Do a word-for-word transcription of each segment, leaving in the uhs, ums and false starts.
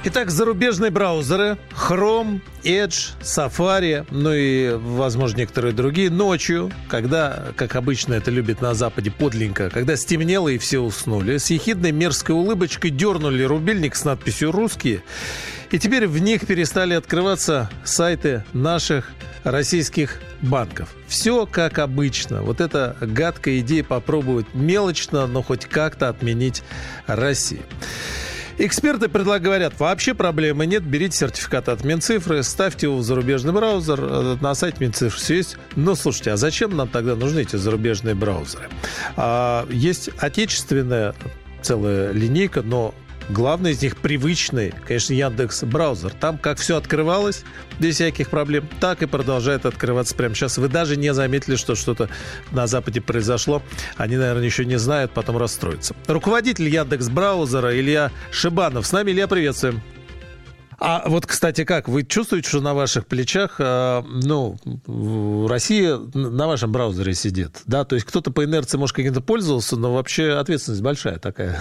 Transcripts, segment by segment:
Итак, зарубежные браузеры Chrome, Edge, Safari, ну и, возможно, некоторые другие ночью, когда, как обычно это любят на Западе, подленько, когда стемнело и все уснули, с ехидной мерзкой улыбочкой дернули рубильник с надписью «Русские», и теперь в них перестали открываться сайты наших российских банков. Все как обычно. Вот эта гадкая идея попробовать мелочно, но хоть как-то отменить Россию. Эксперты предлагают, говорят, вообще проблемы нет, берите сертификат от Минцифры, ставьте его в зарубежный браузер, на сайте Минцифры все есть. Но слушайте, а зачем нам тогда нужны эти зарубежные браузеры? А, есть отечественная целая линейка, но главный из них привычный, конечно, Яндекс.Браузер. Там как все открывалось без всяких проблем, так и продолжает открываться прямо сейчас. Вы даже не заметили, что что-то на Западе произошло. Они, наверное, еще не знают, потом расстроятся. Руководитель Яндекс.Браузера Илья Шибанов. С нами, Илья, приветствуем. А вот, кстати, как? Вы чувствуете, что на ваших плечах, э, ну, Россия на вашем браузере сидит? Да, то есть кто-то по инерции, может, каким-то пользовался, но вообще ответственность большая такая.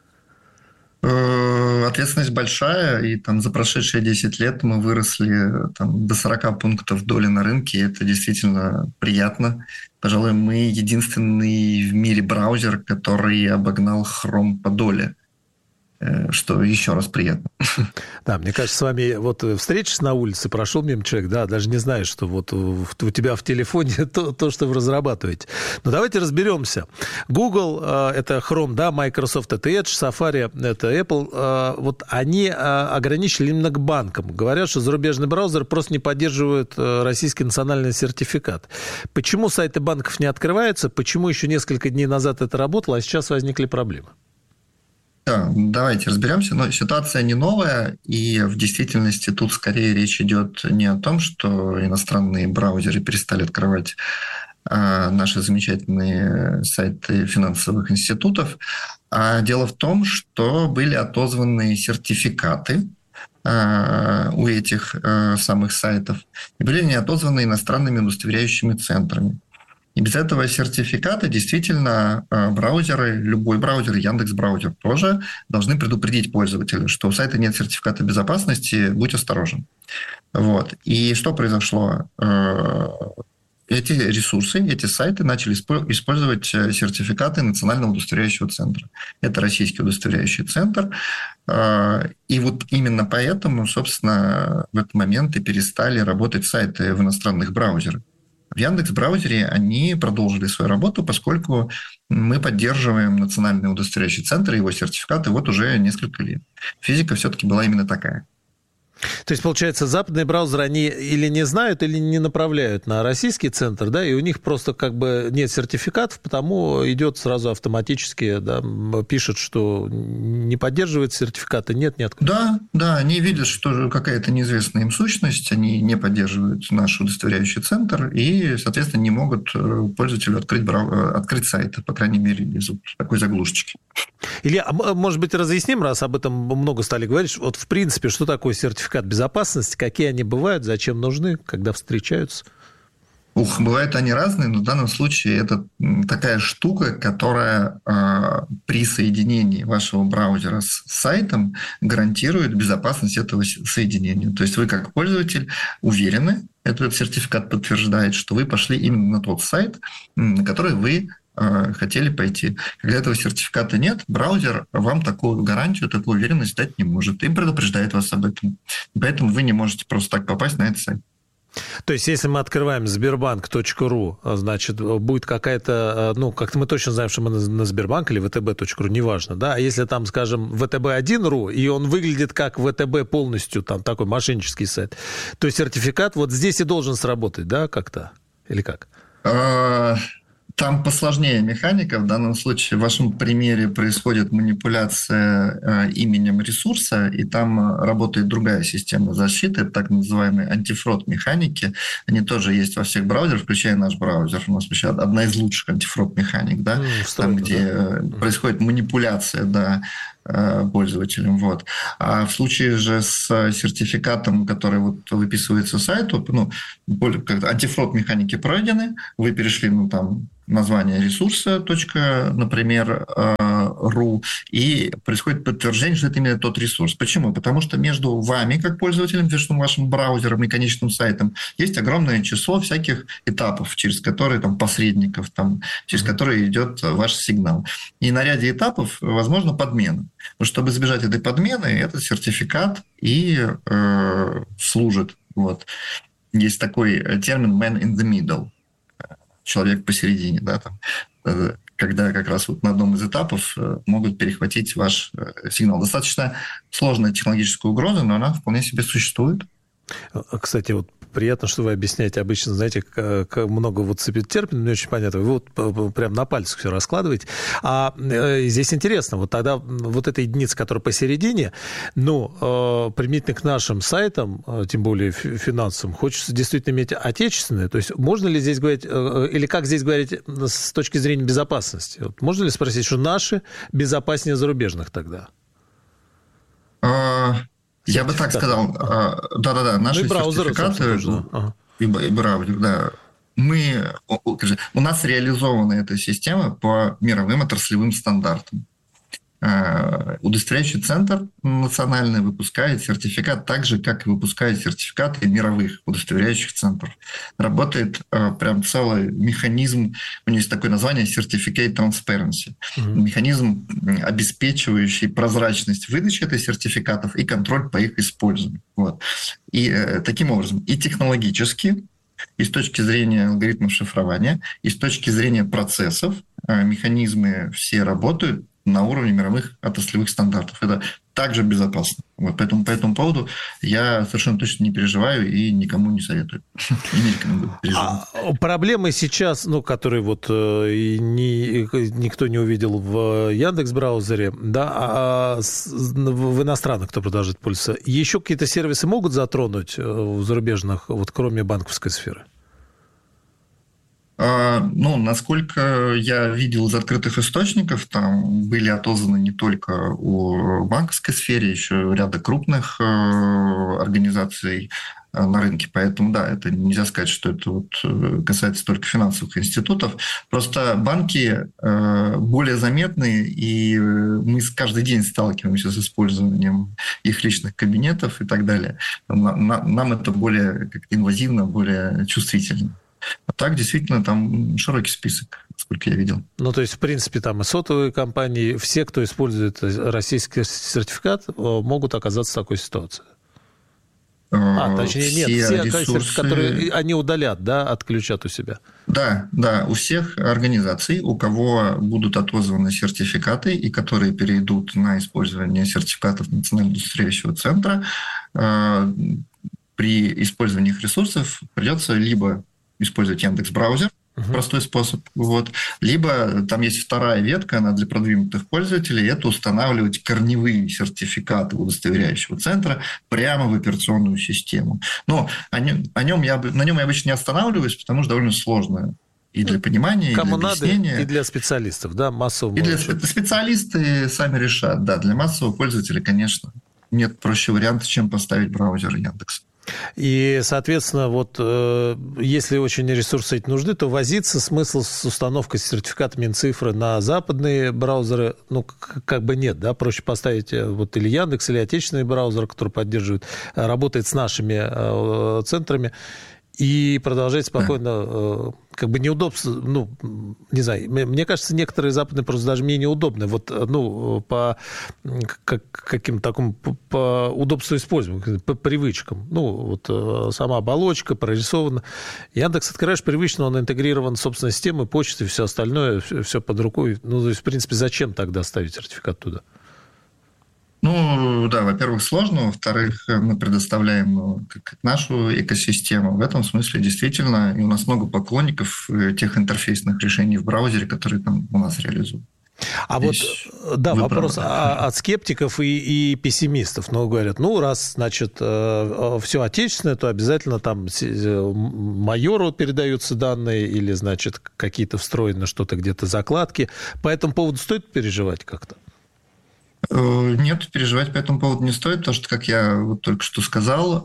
Ответственность большая, и там за прошедшие десять лет мы выросли там, до сорок пунктов доли на рынке, и это действительно приятно. Пожалуй, мы единственный в мире браузер, который обогнал Chrome по доле, что еще раз приятно. Да, мне кажется, с вами вот встретишься на улице, прошел мимо человек, да, даже не знаешь, что вот у тебя в телефоне то, то, что вы разрабатываете. Но давайте разберемся. Google — это Chrome, да, Microsoft — это Edge, Safari — это Apple. Вот они ограничили именно к банкам. Говорят, что зарубежный браузер просто не поддерживает российский национальный сертификат. Почему сайты банков не открываются? Почему еще несколько дней назад это работало, а сейчас возникли проблемы? Да, давайте разберемся. Но ситуация не новая, и в действительности тут скорее речь идет не о том, что иностранные браузеры перестали открывать а, наши замечательные сайты финансовых институтов, а дело в том, что были отозваны сертификаты а, у этих а, самых сайтов, и были они отозваны иностранными удостоверяющими центрами. И без этого сертификата действительно браузеры, любой браузер, Яндекс.Браузер тоже должны предупредить пользователя, что у сайта нет сертификата безопасности, будь осторожен. Вот. И что произошло? Эти ресурсы, эти сайты начали использовать сертификаты Национального удостоверяющего центра. Это российский удостоверяющий центр. И вот именно поэтому, собственно, в этот момент и перестали работать сайты в иностранных браузерах. В Яндекс.Браузере они продолжили свою работу, поскольку мы поддерживаем Национальный удостоверяющий центр и его сертификаты вот уже несколько лет. Физика все-таки была именно такая. То есть, получается, западные браузеры, они или не знают, или не направляют на российский центр, да, и у них просто как бы нет сертификатов, потому идет сразу автоматически, да, пишет, что не поддерживает сертификаты, нет, нет. Да, да, они видят, что какая-то неизвестная им сущность, они не поддерживают наш удостоверяющий центр и, соответственно, не могут пользователю открыть, брау... открыть сайт, по крайней мере, без такой заглушечки. Илья, а может быть, разъясним, раз об этом много стали говорить, вот в принципе, что такое сертификат безопасности, какие они бывают, зачем нужны, когда встречаются? Ух, бывают они разные, но в данном случае это такая штука, которая э, при соединении вашего браузера с сайтом гарантирует безопасность этого соединения. То есть вы как пользователь уверены, этот сертификат подтверждает, что вы пошли именно на тот сайт, на который вы хотели пойти. Когда этого сертификата нет, браузер вам такую гарантию, такую уверенность дать не может и предупреждает вас об этом. Поэтому вы не можете просто так попасть на этот сайт. То есть, если мы открываем сбербанк точка ру, значит, будет какая-то, ну, как-то мы точно знаем, что мы на Сбербанк или вэ тэ бэ точка ру, неважно, да, а если там, скажем, вэ тэ бэ один точка ру, и он выглядит как вэ тэ бэ полностью, там, такой мошеннический сайт, то сертификат вот здесь и должен сработать, да, как-то? Или как? Там посложнее механика. В данном случае в вашем примере происходит манипуляция э, именем ресурса, и там работает другая система защиты, так называемые антифрод механики. Они тоже есть во всех браузерах, включая наш браузер. У нас вообще одна из лучших антифрод механик, да? Mm, там, где да. происходит манипуляция, да, пользователям. Вот. А в случае же с сертификатом, который вот выписывается сайту, ну, как антифрод механики пройдены, вы перешли, ну, там, название ресурса, точка, например, ру, и происходит подтверждение, что это именно тот ресурс. Почему? Потому что между вами, как пользователем, между вашим браузером и конечным сайтом, есть огромное число всяких этапов, через которые, там, посредников, там, через которые идет ваш сигнал. И на ряде этапов возможно подмена. Но чтобы избежать этой подмены, этот сертификат и э, служит. Вот. Есть такой термин «man in the middle», человек посередине, да, там, когда как раз вот на одном из этапов могут перехватить ваш сигнал. Достаточно сложная технологическая угроза, но она вполне себе существует. Кстати, вот приятно, что вы объясняете. Обычно, знаете, как много вот терминов, не очень понятно. Вы вот прям на пальцах все раскладываете. А э, здесь интересно, вот тогда вот эта единица, которая посередине, ну, э, применительно к нашим сайтам, э, тем более финансовым, хочется действительно иметь отечественное. То есть можно ли здесь говорить, э, или как здесь говорить с точки зрения безопасности? Вот можно ли спросить, что наши безопаснее зарубежных тогда? Я бы так сказал, да-да-да, наши ну, сертификаты ага. и браузер, да. Мы, у нас реализована эта система по мировым отраслевым стандартам. Удостоверяющий центр национальный выпускает сертификат так же, как и выпускает сертификаты мировых удостоверяющих центров. Работает прям целый механизм, у него есть такое название Certificate Transparency. Mm-hmm. Механизм, обеспечивающий прозрачность выдачи этих сертификатов и контроль по их использованию. Вот. И таким образом и технологически, и с точки зрения алгоритмов шифрования, и с точки зрения процессов механизмы все работают на уровне мировых отраслевых стандартов. Это также безопасно. Вот поэтому по этому поводу я совершенно точно не переживаю и никому не советую. И не рекомендую переживать. А проблемы сейчас, ну, которые вот и ни, никто не увидел в Яндекс.Браузере, да, а в иностранных, кто продолжает пользоваться, еще какие-то сервисы могут затронуть в зарубежных, вот кроме банковской сферы? Ну, насколько я видел из открытых источников, там были отозваны не только о банковской сфере, еще ряда крупных организаций на рынке. Поэтому, да, это нельзя сказать, что это вот касается только финансовых институтов. Просто банки более заметны, и мы каждый день сталкиваемся с использованием их личных кабинетов и так далее. Нам это более как-то инвазивно, более чувствительно. А так, действительно, там широкий список, сколько я видел. Ну, то есть, в принципе, там и сотовые компании, все, кто использует российский сертификат, могут оказаться в такой ситуации. А, точнее, все нет, все ресурсы, которые они удалят, да, отключат у себя. Да, да, у всех организаций, у кого будут отозваны сертификаты и которые перейдут на использование сертификатов Национального удостоверяющего центра, при использовании их ресурсов придется либо использовать Яндекс.Браузер, uh-huh. простой способ, вот. Либо там есть вторая ветка, она для продвинутых пользователей, это устанавливать корневые сертификаты удостоверяющего центра прямо в операционную систему. Но о нем, о нем я, на нем я обычно не останавливаюсь, потому что довольно сложно и для понимания, Кому и для объяснения. Надо, и для специалистов, да, массового. И для специалисты сами решат, да, для массового пользователя, конечно, нет проще варианта, чем поставить браузер Яндекс. И, соответственно, вот э, если очень ресурсы эти нужны, то возиться смысл с установкой сертификата Минцифры на западные браузеры, ну, как, как бы нет, да, проще поставить вот или Яндекс, или отечественный браузер, который поддерживает, работает с нашими э, центрами, и продолжать спокойно, да. Как бы неудобство, ну, не знаю, мне кажется, некоторые западные просто даже мне неудобны, вот, ну, по как, каким такому, по удобству использования, по привычкам, ну, вот сама оболочка прорисована. Яндекс открываешь привычно, он интегрирован в собственной системой, почты, все остальное, все под рукой, ну, то есть, в принципе, зачем тогда ставить сертификат туда? Ну, да, во-первых, сложно, во-вторых, мы предоставляем как нашу экосистему. В этом смысле действительно, и у нас много поклонников тех интерфейсных решений в браузере, которые там у нас реализуют. А Здесь вот, да, вопрос а, от скептиков и, и пессимистов. Ну, говорят, ну, раз, значит, все отечественное, то обязательно там майору передаются данные или, значит, какие-то встроены что-то где-то закладки. По этому поводу стоит переживать как-то? Нет, переживать по этому поводу не стоит, потому что, как я вот только что сказал,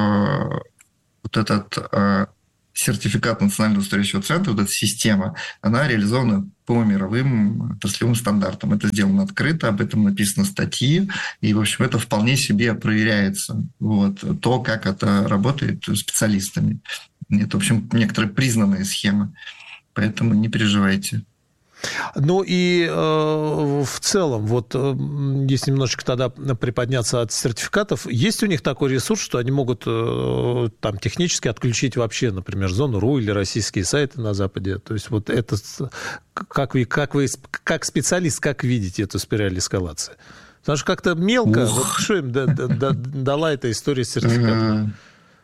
вот этот сертификат Национального устойчивого центра, вот эта система, она реализована по мировым отраслевым стандартам. Это сделано открыто, об этом написаны статьи, и, в общем, это вполне себе проверяется. Вот, то, как это работает специалистами. Это, в общем, некоторые признанные схемы. Поэтому не переживайте. Ну и э, в целом, вот э, если немножечко тогда приподняться от сертификатов, есть у них такой ресурс, что они могут э, там технически отключить вообще, например, зону РУ или российские сайты на Западе? То есть вот это, как вы, как вы, как специалист, как видите эту спираль эскалации? Потому что как-то мелко, вот что им дала эта история с сертификатом?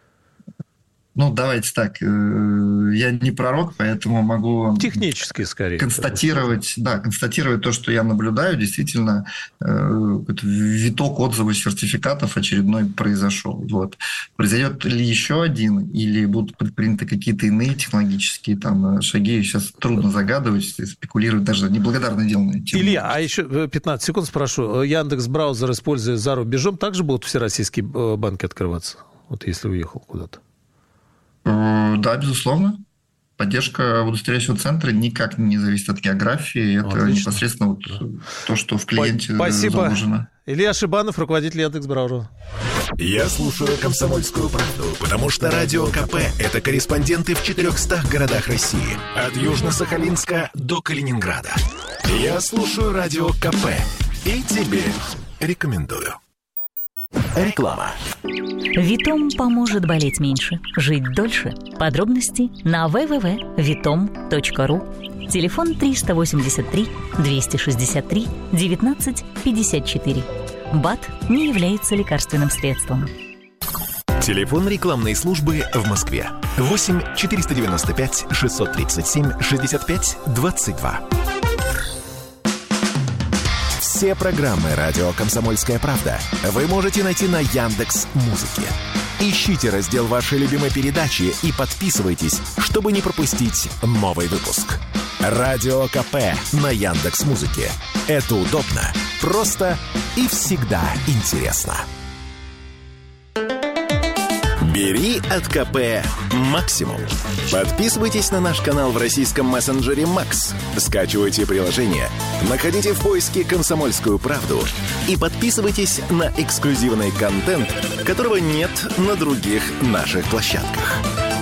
Ну, давайте так, я не пророк, поэтому могу... Технически, скорее. Констатировать, да, констатировать то, что я наблюдаю. Действительно, виток отзывов сертификатов очередной произошел. Вот. Произойдет ли еще один, или будут предприняты какие-то иные технологические там, шаги, сейчас трудно загадывать, спекулировать, даже неблагодарно деланное. Илья, а еще пятнадцать секунд спрошу. Яндекс.Браузер, используя за рубежом, также будут все российские банки открываться? Вот если уехал куда-то. Да, безусловно. Поддержка удостоверяющего центра никак не зависит от географии. Это Отлично. Непосредственно вот да. то, что в клиенте Спасибо. заложено. Илья Шибанов, руководитель Яндекс.Браузера. Я слушаю «Комсомольскую правду», потому что Радио КП – это корреспонденты в четырехстах городах России. От Южно-Сахалинска до Калининграда. Я слушаю Радио КП и тебе рекомендую. Реклама. Витом поможет болеть меньше, жить дольше. Подробности на дабл ю дабл ю дабл ю точка витом точка ру. Телефон триста восемьдесят три двести шестьдесят три девятнадцать пятьдесят четыре. БАД не является лекарственным средством. Телефон рекламной службы в Москве. восемь четыреста девяносто пять шестьсот тридцать семь шестьдесят пять двадцать два. Все программы «Радио Комсомольская правда» вы можете найти на Яндекс.Музыке. Ищите раздел вашей любимой передачи и подписывайтесь, чтобы не пропустить новый выпуск. Радио КП на Яндекс.Музыке. Это удобно, просто и всегда интересно. Бери от КП максимум. Подписывайтесь на наш канал в российском мессенджере Макс. Скачивайте приложение, находите в поиске «Комсомольскую правду» и подписывайтесь на эксклюзивный контент, которого нет на других наших площадках.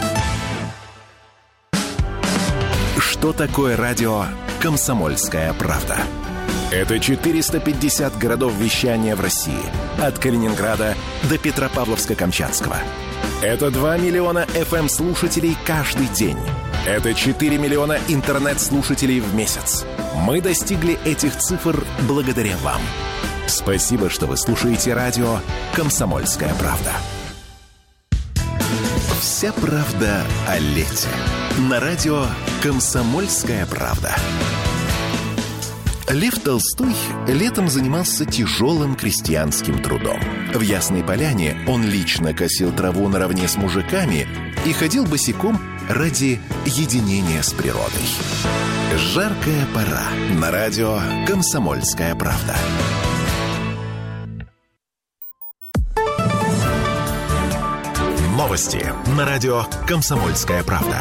Что такое радио «Комсомольская правда»? Это четыреста пятьдесят городов вещания в России. От Калининграда до Петропавловска-Камчатского. Это два миллиона эф эм-слушателей каждый день. Это четыре миллиона интернет-слушателей в месяц. Мы достигли этих цифр благодаря вам. Спасибо, что вы слушаете радио «Комсомольская правда». Вся правда о лете. На радио «Комсомольская правда». Лев Толстой летом занимался тяжелым крестьянским трудом. В Ясной Поляне он лично косил траву наравне с мужиками и ходил босиком ради единения с природой. Жаркая пора. На радио «Комсомольская правда». Новости на радио «Комсомольская правда».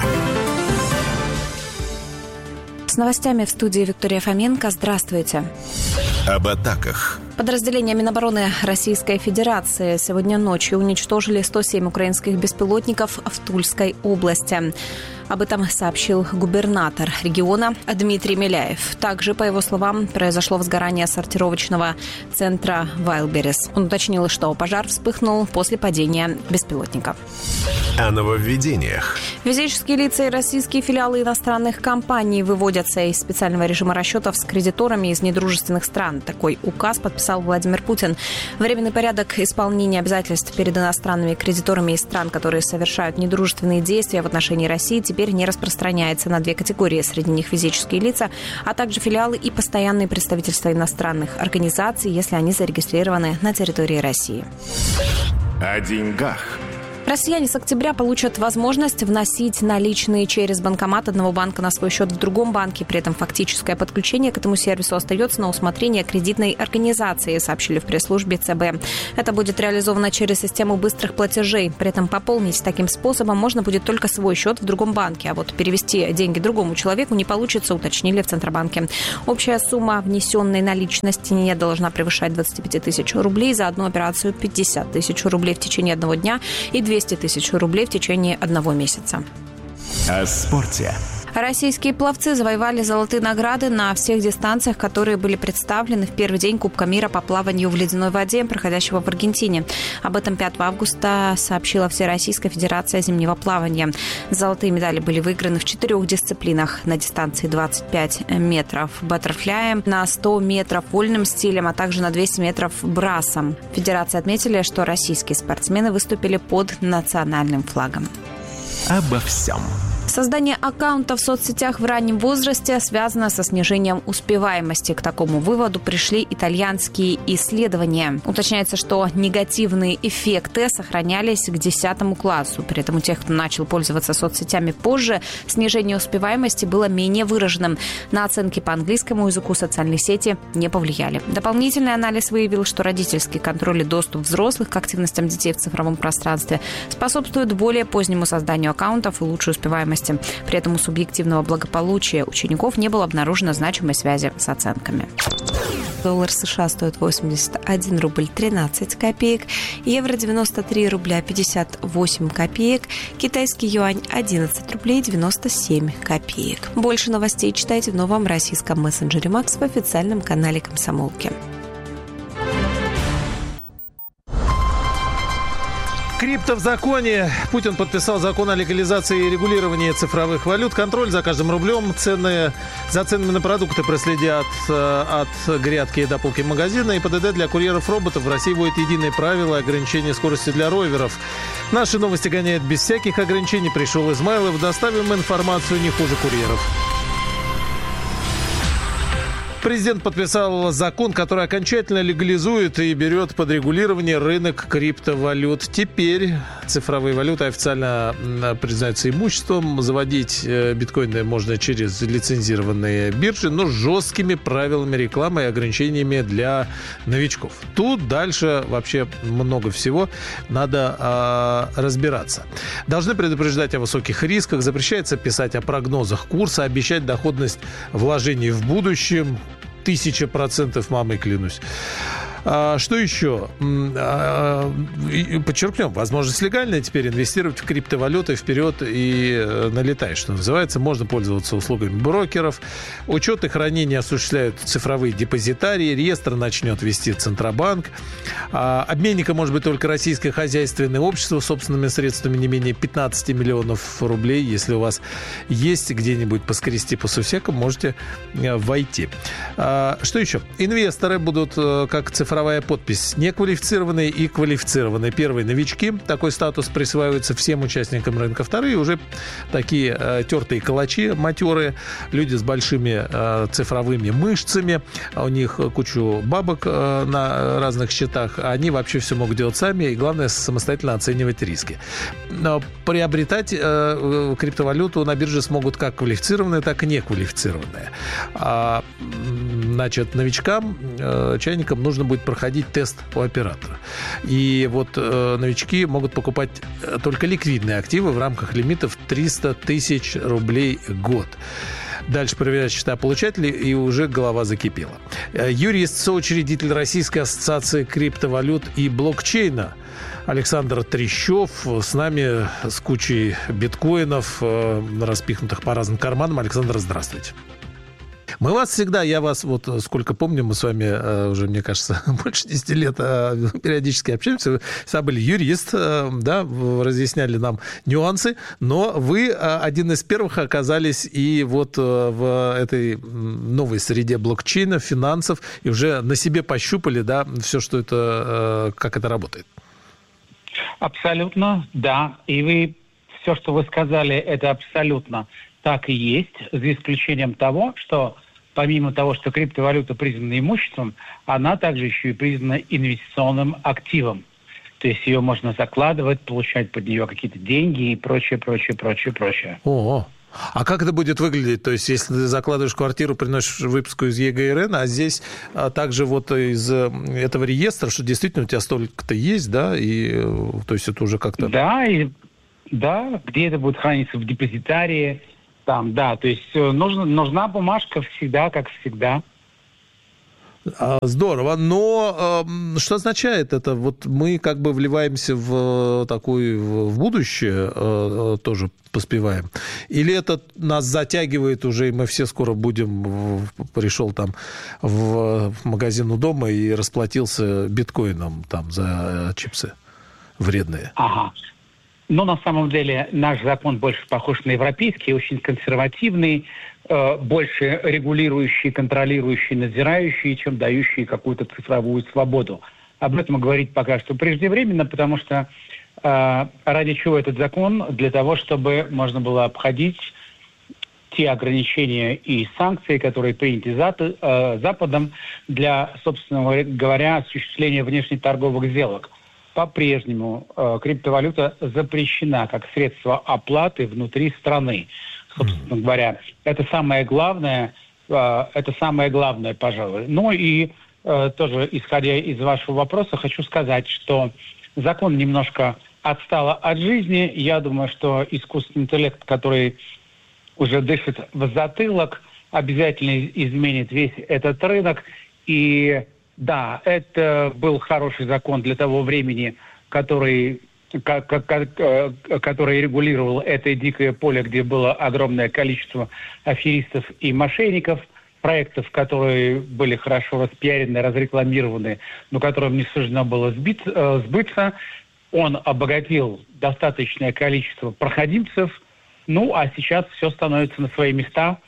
С новостями в студии Виктория Фоменко. Здравствуйте. Об атаках. Подразделения Минобороны Российской Федерации сегодня ночью уничтожили сто семь украинских беспилотников в Тульской области. Об этом сообщил губернатор региона Дмитрий Миляев. Также, по его словам, произошло возгорание сортировочного центра Вайлберрис. Он уточнил, что пожар вспыхнул после падения беспилотника. О нововведениях. Физические лица и российские филиалы иностранных компаний выводятся из специального режима расчетов с кредиторами из недружественных стран. Такой указ подписал Владимир Путин. Временный порядок исполнения обязательств перед иностранными кредиторами из стран, которые совершают недружественные действия в отношении России, теперь не распространяется на две категории. Среди них физические лица, а также филиалы и постоянные представительства иностранных организаций, если они зарегистрированы на территории России. О деньгах. Россияне с октября получат возможность вносить наличные через банкомат одного банка на свой счет в другом банке. При этом фактическое подключение к этому сервису остается на усмотрение кредитной организации, сообщили в пресс-службе ЦБ. Это будет реализовано через систему быстрых платежей. При этом пополнить таким способом можно будет только свой счет в другом банке. А вот перевести деньги другому человеку не получится, уточнили в Центробанке. Общая сумма внесенной наличности не должна превышать двадцать пять тысяч рублей. За одну операцию пятьдесят тысяч рублей в течение одного дня и двести тысяч рублей в течение одного месяца. О спорте. Российские пловцы завоевали золотые награды на всех дистанциях, которые были представлены в первый день Кубка мира по плаванию в ледяной воде, проходящего в Аргентине. Об этом пятого августа сообщила Всероссийская федерация зимнего плавания. Золотые медали были выиграны в четырех дисциплинах. На дистанции двадцать пять метров баттерфляем, на сто метров вольным стилем, а также на двести метров брасом. Федерации отметили, что российские спортсмены выступили под национальным флагом. Обо всем. Создание аккаунта в соцсетях в раннем возрасте связано со снижением успеваемости. К такому выводу пришли итальянские исследования. Уточняется, что негативные эффекты сохранялись к десятому классу. При этом у тех, кто начал пользоваться соцсетями позже, снижение успеваемости было менее выраженным. На оценки по английскому языку социальные сети не повлияли. Дополнительный анализ выявил, что родительский контроль и доступ взрослых к активностям детей в цифровом пространстве способствует более позднему созданию аккаунтов и лучшей успеваемости. При этом у субъективного благополучия учеников не было обнаружено значимой связи с оценками. Доллар США стоит восемьдесят один рубль тринадцать копеек, евро девяносто три рубля пятьдесят восемь копеек, китайский юань одиннадцать рублей девяносто семь копеек. Больше новостей читайте в новом российском мессенджере Макс в официальном канале «Комсомолки». Крипто в законе. Путин подписал закон о легализации и регулировании цифровых валют. Контроль за каждым рублем. Цены, за ценами на продукты проследят от грядки до полки магазина. И ПДД для курьеров-роботов в России вводит единые правила ограничения скорости для роверов. Наши новости гоняют без всяких ограничений. Пришел Измайлов. Доставим информацию не хуже курьеров. Президент подписал закон, который окончательно легализует и берет под регулирование рынок криптовалют. Теперь цифровые валюты официально признаются имуществом. Заводить биткоины можно через лицензированные биржи, но с жесткими правилами рекламы и ограничениями для новичков. Тут дальше вообще много всего. Надо э, разбираться. Должны предупреждать о высоких рисках. Запрещается писать о прогнозах курса, обещать доходность вложений в будущем. Тысяча процентов, мамой клянусь. А, что еще? А, подчеркнем, возможность легальная теперь инвестировать в криптовалюты вперед и налетай, что называется. Можно пользоваться услугами брокеров. Учет и хранение осуществляют цифровые депозитарии. Реестр начнет вести Центробанк. А, обменником может быть только российское хозяйственное общество с собственными средствами не менее пятнадцать миллионов рублей. Если у вас есть где-нибудь поскрести по сусекам, можете войти. А, что еще? Инвесторы будут как цифровые цифровая подпись. Неквалифицированные и квалифицированные. Первые новички. Такой статус присваивается всем участникам рынка. Вторые уже такие э, тертые калачи, матерые. Люди с большими э, цифровыми мышцами. У них кучу бабок э, на разных счетах. Они вообще все могут делать сами. И главное, самостоятельно оценивать риски. Но приобретать э, криптовалюту на бирже смогут как квалифицированные, так и неквалифицированные. А, значит, новичкам, э, чайникам нужно будет проходить тест у оператора. И вот э, новички могут покупать только ликвидные активы в рамках лимитов триста тысяч рублей в год. Дальше проверять счета получателей, и уже голова закипела. Юрист, соучредитель Российской ассоциации криптовалют и блокчейна Александр Трещев с нами, с кучей биткоинов, э, распихнутых по разным карманам. Александр, здравствуйте. Мы вас всегда, я вас, вот сколько помню, мы с вами э, уже, мне кажется, больше десяти лет э, периодически общаемся. Вы всегда были юрист, э, да, разъясняли нам нюансы, но вы э, один из первых оказались и вот э, в этой новой среде блокчейна, финансов, и уже на себе пощупали, да, все, что это, э, как это работает. Абсолютно, да. И вы, все, что вы сказали, это абсолютно так и есть, за исключением того, что помимо того, что криптовалюта признана имуществом, она также еще и признана инвестиционным активом. То есть ее можно закладывать, получать под нее какие-то деньги и прочее, прочее, прочее, прочее. О, а как это будет выглядеть? То есть, если ты закладываешь квартиру, приносишь выписку из ЕГРН, а здесь а также вот из этого реестра, что действительно у тебя столько-то есть, да, и то есть это уже как-то... Да, и, да, где это будет храниться в депозитарии, там, да, то есть нужна, нужна бумажка всегда, как всегда. Здорово, но э, что означает это? Вот мы как бы вливаемся в такое в будущее, э, тоже поспеваем? Или это нас затягивает уже, и мы все скоро будем, пришел там в магазин у дома и расплатился биткоином там за чипсы вредные? Ага. Но на самом деле наш закон больше похож на европейский, очень консервативный, э, больше регулирующий, контролирующий, надзирающий, чем дающий какую-то цифровую свободу. Об этом говорить пока что преждевременно, потому что э, ради чего этот закон? Для того, чтобы можно было обходить те ограничения и санкции, которые приняты за, э, Западом для, собственно говоря, осуществления внешнеторговых сделок. По-прежнему э, криптовалюта запрещена как средство оплаты внутри страны, собственно говоря. Это самое главное, э, это самое главное, пожалуй. Ну и э, тоже, исходя из вашего вопроса, хочу сказать, что закон немножко отстал от жизни. Я думаю, что искусственный интеллект, который уже дышит в затылок, обязательно изменит весь этот рынок. И да, это был хороший закон для того времени, который, который регулировал это дикое поле, где было огромное количество аферистов и мошенников, проектов, которые были хорошо распиарены, разрекламированы, но которым не суждено было сбить, сбыться. Он обогатил достаточное количество проходимцев, ну а сейчас все становится на свои места.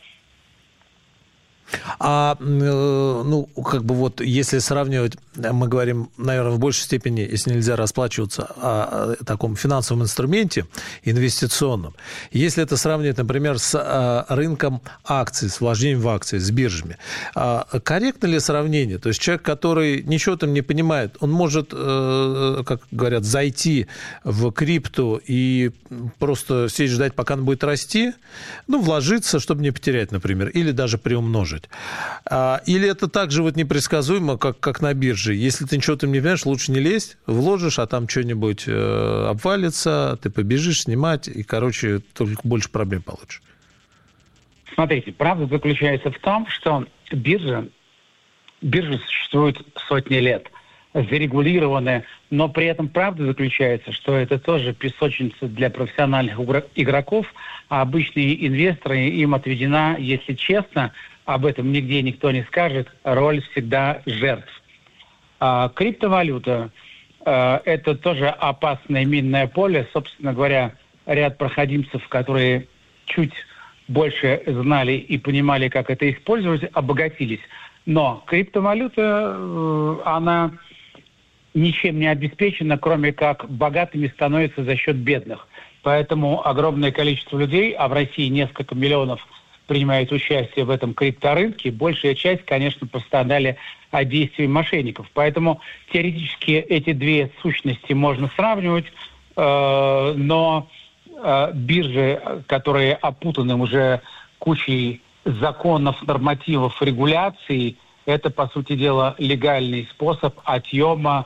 А, ну, как бы вот, если сравнивать, мы говорим, наверное, в большей степени, если нельзя расплачиваться, о таком финансовом инструменте инвестиционном. Если это сравнивать, например, с рынком акций, с вложением в акции, с биржами, корректно ли сравнение? То есть человек, который ничего там не понимает, он может, как говорят, зайти в крипту и просто сидеть ждать, пока он будет расти, ну, вложиться, чтобы не потерять, например, или даже приумножить. Или это так же вот непредсказуемо, как, как на бирже? Если ты ничего там не понимаешь, лучше не лезть, вложишь, а там что-нибудь э, обвалится, ты побежишь снимать, и, короче, только больше проблем получишь. Смотрите, правда заключается в том, что биржа, биржа существует сотни лет, зарегулированы, но при этом правда заключается, что это тоже песочница для профессиональных игроков, а обычные инвесторы, им отведена, если честно, об этом нигде никто не скажет, роль всегда жертв. А, криптовалюта а, – это тоже опасное минное поле. Собственно говоря, ряд проходимцев, которые чуть больше знали и понимали, как это использовать, обогатились. Но криптовалюта, она ничем не обеспечена, кроме как богатыми становятся за счет бедных. Поэтому огромное количество людей, а в России несколько миллионов принимает участие в этом крипторынке, большая часть, конечно, пострадали от действий мошенников. Поэтому теоретически эти две сущности можно сравнивать, э, но э, биржи, которые опутаны уже кучей законов, нормативов, регуляций, это, по сути дела, легальный способ отъема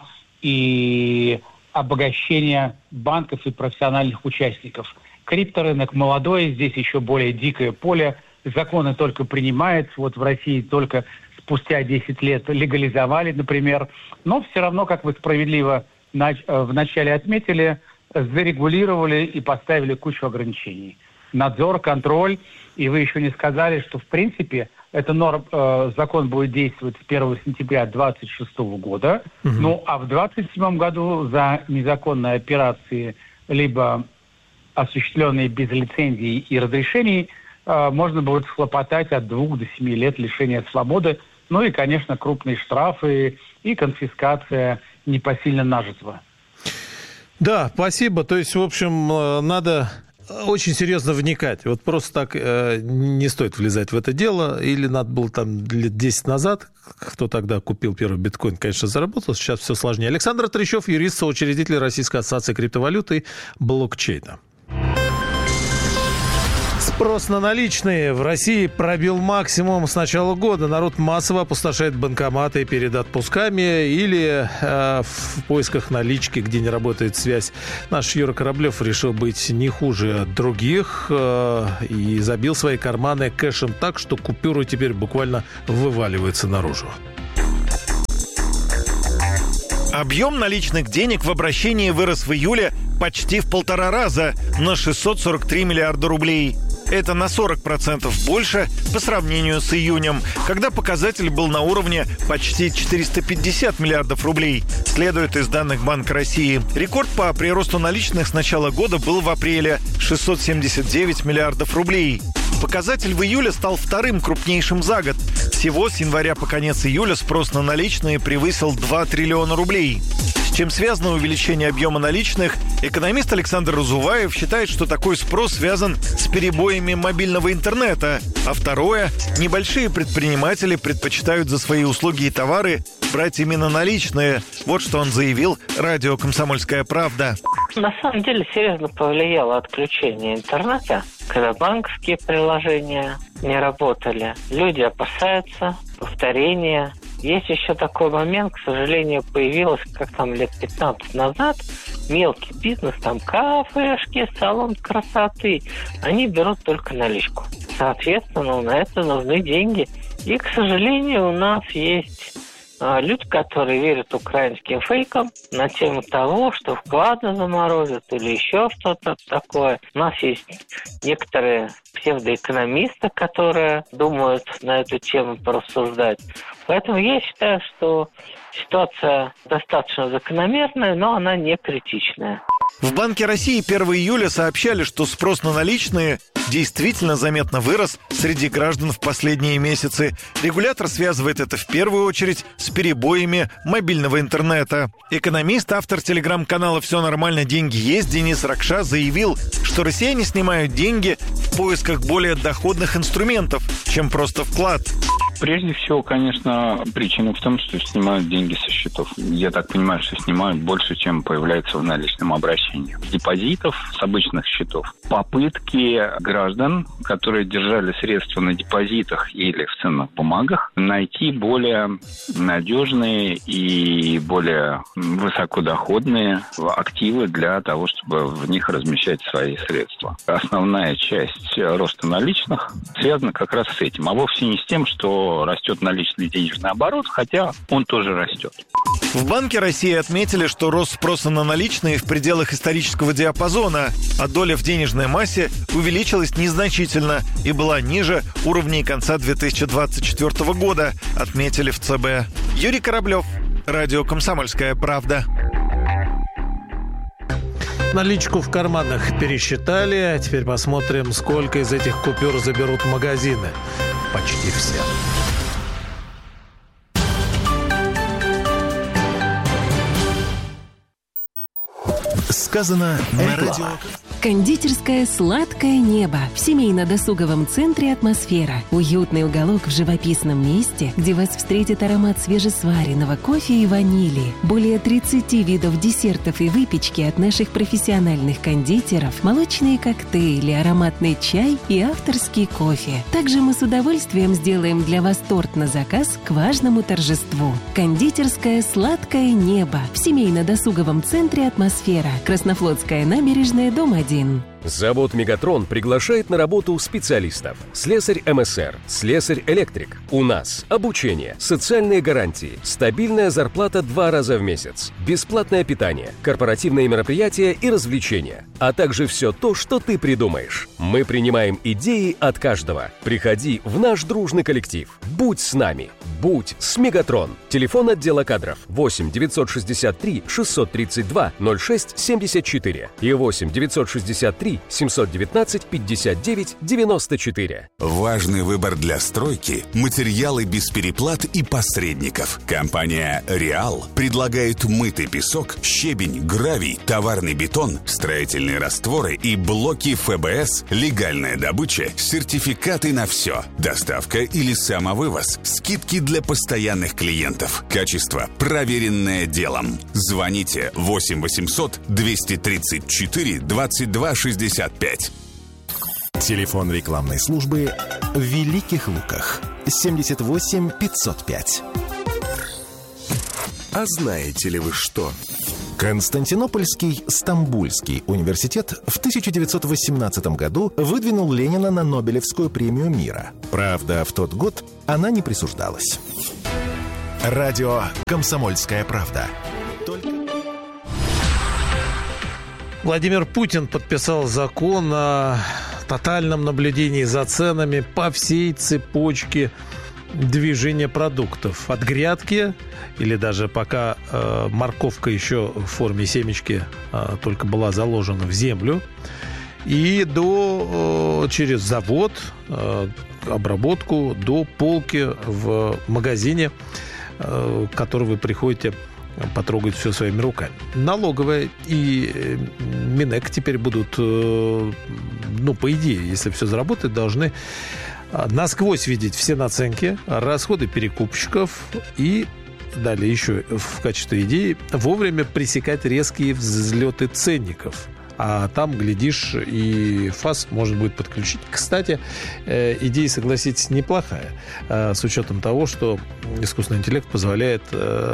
и обогащения банков и профессиональных участников. Крипторынок молодой, здесь еще более дикое поле. Законы только принимаются. Вот в России только спустя десять лет легализовали, например. Но все равно, как вы справедливо вначале отметили, зарегулировали и поставили кучу ограничений. Надзор, контроль. И вы еще не сказали, что в принципе этот норм, э, закон будет действовать с первого сентября две тысячи двадцать шестого года. Угу. Ну а в две тысячи двадцать седьмом году за незаконные операции, либо осуществленные без лицензий и разрешений, э, можно будет схлопотать от двух до семи лет лишения свободы. Ну и, конечно, крупные штрафы и конфискация непосильно нажитого. Да, спасибо. То есть, в общем, надо очень серьезно вникать. Вот просто так э, не стоит влезать в это дело. Или надо было там лет десять назад, кто тогда купил первый биткоин, конечно, заработал. Сейчас все сложнее. Александр Трещев, юрист, соучредитель Российской ассоциации криптовалюты и блокчейна. Спрос на наличные в России пробил максимум с начала года. Народ массово опустошает банкоматы перед отпусками или э, в поисках налички, где не работает связь. Наш Юра Кораблев решил быть не хуже других э, и забил свои карманы кэшем так, что купюры теперь буквально вываливаются наружу. Объем наличных денег в обращении вырос в июле почти в полтора раза на шестьсот сорок три миллиарда рублей. Это на сорок процентов больше по сравнению с июнем, когда показатель был на уровне почти четыреста пятьдесят миллиардов рублей, следует из данных Банка России. Рекорд по приросту наличных с начала года был в апреле – шестьсот семьдесят девять миллиардов рублей. Показатель в июле стал вторым крупнейшим за год. Всего с января по конец июля спрос на наличные превысил два триллиона рублей. С чем связано увеличение объема наличных, экономист Александр Разуваев считает, что такой спрос связан с перебоями мобильного интернета. А второе – небольшие предприниматели предпочитают за свои услуги и товары брать именно наличные. Вот что он заявил радио «Комсомольская правда». На самом деле серьезно повлияло отключение интернета, когда банковские приложения не работали. Люди опасаются повторения. Есть еще такой момент, к сожалению, появилось, как там лет пятнадцать назад, мелкий бизнес, там кафешки, салон красоты, они берут только наличку. Соответственно, на это нужны деньги. И, к сожалению, у нас есть а, люди, которые верят украинским фейкам на тему того, что вклады заморозят или еще что-то такое. У нас есть некоторые псевдоэкономисты, которые думают на эту тему порассуждать. Поэтому я считаю, что ситуация достаточно закономерная, но она не критичная. В Банке России первого июля сообщали, что спрос на наличные действительно заметно вырос среди граждан в последние месяцы. Регулятор связывает это в первую очередь с перебоями мобильного интернета. Экономист, автор телеграм-канала «Все нормально, деньги есть» Денис Ракша заявил, что россияне снимают деньги в поисках более доходных инструментов, чем просто вклад. Прежде всего, конечно, причина в том, что снимают деньги со счетов. Я так понимаю, что снимают больше, чем появляется в наличном обращении. Депозитов с обычных счетов. Попытки граждан, которые держали средства на депозитах или в ценных бумагах, найти более надежные и более высокодоходные активы для того, чтобы в них размещать свои средства. Основная часть роста наличных связана как раз с этим, а вовсе не с тем, что растет наличный денежный оборот, хотя он тоже растет. В Банке России отметили, что рост спроса на наличные в пределах исторического диапазона, а доля в денежной массе увеличилась незначительно и была ниже уровней конца две тысячи двадцать четвёртого года, отметили в ЦБ. Юрий Кораблев, радио «Комсомольская правда». Наличку в карманах пересчитали. Теперь посмотрим, сколько из этих купюр заберут магазины. Почти все. Сказано на радио. Кондитерская «Сладкое небо» в семейно-досуговом центре «Атмосфера». Уютный уголок в живописном месте, где вас встретит аромат свежесваренного кофе и ванили. Более тридцати видов десертов и выпечки от наших профессиональных кондитеров, молочные коктейли, ароматный чай и авторский кофе. Также мы с удовольствием сделаем для вас торт на заказ к важному торжеству. Кондитерская «Сладкое небо» в семейно-досуговом центре «Атмосфера». Краснофлотская набережная, дом один. Завод «Мегатрон» приглашает на работу специалистов. Слесарь эм эс эр, слесарь-электрик. У нас обучение, социальные гарантии, стабильная зарплата два раза в месяц, бесплатное питание, корпоративные мероприятия и развлечения, а также все то, что ты придумаешь. Мы принимаем идеи от каждого. Приходи в наш дружный коллектив. Будь с нами. Будь с «Мегатрон». Телефон отдела кадров восемь девятьсот шестьдесят три шестьсот тридцать два ноль шесть семьдесят четыре и восемь девятьсот шестьдесят три три семьсот девятнадцать пятьдесят девять девяносто четыре. Важный выбор для стройки – материалы без переплат и посредников. Компания «Реал» предлагает мытый песок, щебень, гравий, товарный бетон, строительные растворы и блоки эф бэ эс, легальная добыча, сертификаты на все, доставка или самовывоз, скидки для постоянных клиентов. Качество, проверенное делом. Звоните восемь восемьсот двести тридцать четыре двадцать два шестьдесят пять. Телефон рекламной службы в Великих Луках. семьдесят восемь пятьсот пять. А знаете ли вы что? Константинопольский Стамбульский университет в тысяча девятьсот восемнадцатом году выдвинул Ленина на Нобелевскую премию мира. Правда, в тот год она не присуждалась. Радио «Комсомольская правда». Только... Владимир Путин подписал закон о тотальном наблюдении за ценами по всей цепочке движения продуктов. От грядки, или даже пока э, морковка еще в форме семечки э, только была заложена в землю, и до, э, через завод, э, обработку, до полки в магазине, э, к которому вы приходите потрогать все своими руками. Налоговая и Минэк теперь будут, ну, по идее, если все заработает, должны насквозь видеть все наценки, расходы перекупщиков и далее еще в качестве идеи вовремя пресекать резкие взлеты ценников. А там, глядишь, и ФАС можно будет подключить. Кстати, идея, согласитесь, неплохая. С учетом того, что искусственный интеллект позволяет,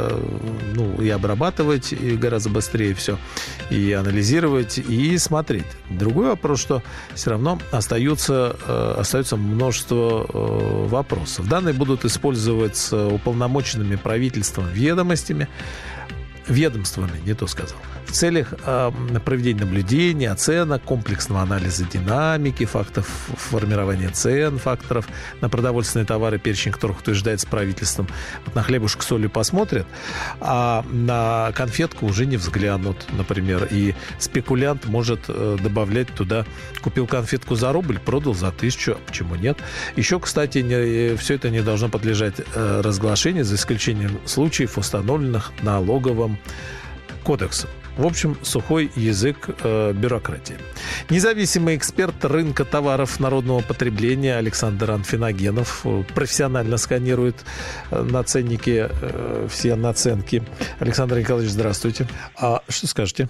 ну, и обрабатывать и гораздо быстрее все, и анализировать, и смотреть. Другой вопрос, что все равно остается, остается множество вопросов. Данные будут использоваться уполномоченными правительством ведомостями, ведомствами, не то сказал, в целях э, проведения наблюдений, оценок, комплексного анализа динамики, фактов формирования цен, факторов на продовольственные товары, перечень которых утверждается правительством. Вот на хлебушек с солью посмотрят, а на конфетку уже не взглянут, например. И спекулянт может э, добавлять туда: купил конфетку за рубль, продал за тысячу, а почему нет? Еще, кстати, не, все это не должно подлежать э, разглашению, за исключением случаев, установленных налоговым кодексом. В общем, сухой язык э, бюрократии. Независимый эксперт рынка товаров народного потребления Александр Анфиногенов профессионально сканирует э, на ценнике э, все наценки. Александр Николаевич, здравствуйте. А что скажете?